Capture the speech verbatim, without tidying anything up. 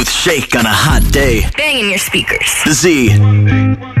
With Shake on a hot day. Banging your speakers. The Z.